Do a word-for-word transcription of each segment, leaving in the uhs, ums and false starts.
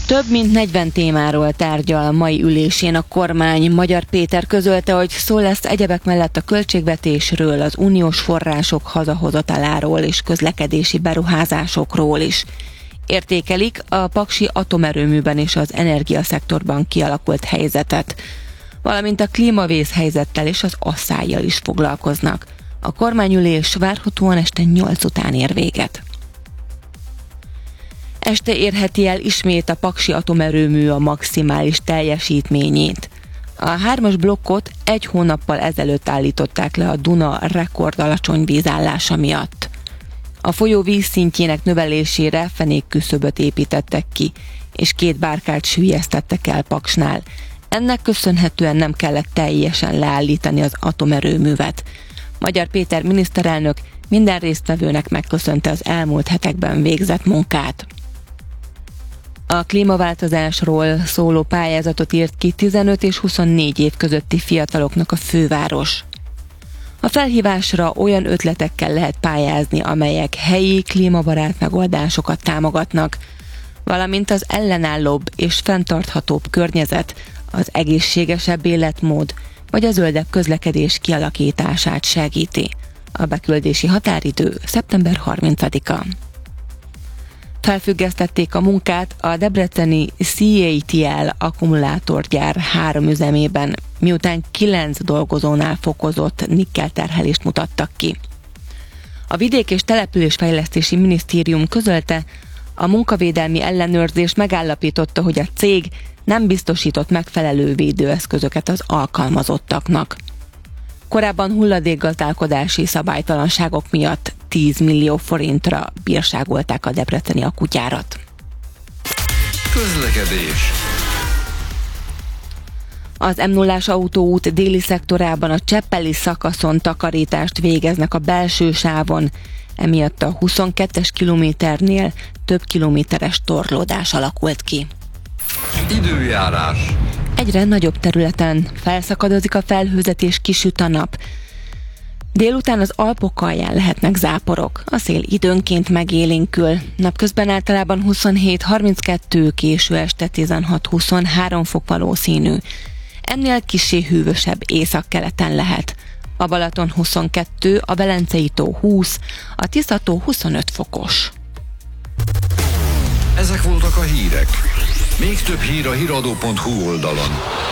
Több mint negyven témáról tárgyal a mai ülésén a kormány. Magyar Péter közölte, hogy szó lesz egyebek mellett a költségvetésről, az uniós források hazahozataláról és közlekedési beruházásokról is. Értékelik a paksi atomerőműben és az energiaszektorban kialakult helyzetet, valamint a klímavészhelyzettel és az asszályjal is foglalkoznak. A kormányülés várhatóan este nyolc után ér véget. Este érheti el ismét a paksi atomerőmű a maximális teljesítményét. A hármas blokkot egy hónappal ezelőtt állították le a Duna rekord alacsony vízállása miatt. A folyó vízszintjének növelésére fenékküszöböt építettek ki, és két bárkát süllyesztettek el Paksnál. Ennek köszönhetően nem kellett teljesen leállítani az atomerőművet. Magyar Péter miniszterelnök minden résztvevőnek megköszönte az elmúlt hetekben végzett munkát. A klímaváltozásról szóló pályázatot írt ki tizenöt és huszonnégy év közötti fiataloknak a főváros. A felhívásra olyan ötletekkel lehet pályázni, amelyek helyi klímabarát megoldásokat támogatnak, valamint az ellenállóbb és fenntarthatóbb környezet, az egészségesebb életmód vagy a zöldebb közlekedés kialakítását segíti. A beküldési határidő szeptember harmincadika. Felfüggesztették a munkát a debreceni cé á té el akkumulátorgyár három üzemében, miután kilenc dolgozónál fokozott nikkelterhelést mutattak ki. A Vidék- és Településfejlesztési Minisztérium közölte, a munkavédelmi ellenőrzés megállapította, hogy a cég nem biztosított megfelelő védőeszközöket az alkalmazottaknak. Korábban hulladékgazdálkodási szabálytalanságok miatt tíz millió forintra bírságolták a debreceni akkugyárat. Közlekedés. Az em nullás autóút déli szektorában a Cseppeli szakaszon takarítást végeznek a belső sávon, emiatt a huszonkettes kilométernél több kilométeres torlódás alakult ki. Időjárás. Egyre nagyobb területen felszakadozik a felhőzet és kisüt a nap. Délután az Alpok alján lehetnek záporok. A szél időnként megélénkül. Napközben általában huszonhét harminckettő, késő este tizenhat huszonhárom fok valószínű. Ennél kissé hűvösebb északkeleten lehet. A Balaton huszonkettő, a Velencei tó húsz, a Tisza tó huszonöt fokos. Ezek voltak a hírek. Még több hír a híradó pont hú oldalon.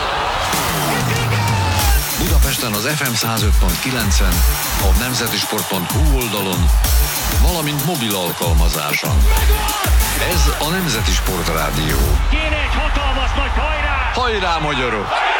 Budapesten az ef em száz öt pont kilencen, a nemzetisport pont hú oldalon, valamint mobil alkalmazáson. Ez a Nemzeti Sport Rádió. Kéne egy hatalmas nagy hajrá! Hajrá, magyarok!